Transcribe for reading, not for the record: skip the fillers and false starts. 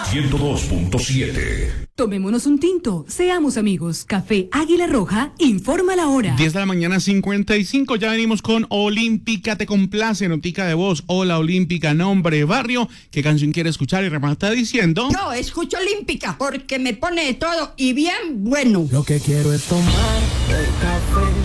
102.7. Tomémonos un tinto, seamos amigos. Café Águila Roja informa la hora. 10 de la mañana, 55. Ya venimos con Olímpica. Te complace, notica de voz. Hola, Olímpica, nombre, barrio. ¿Qué canción quiere escuchar? Y remata diciendo: Yo escucho Olímpica porque me pone de todo y bien bueno. Lo que quiero es tomar el café